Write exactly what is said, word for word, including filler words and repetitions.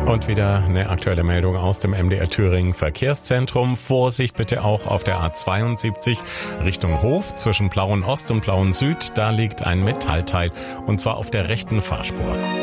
Und wieder eine aktuelle Meldung aus dem M D R Thüringen Verkehrszentrum. Vorsicht bitte auch auf der A zweiundsiebzig Richtung Hof zwischen Plauen Ost und Plauen Süd. Da liegt ein Metallteil und zwar auf der rechten Fahrspur.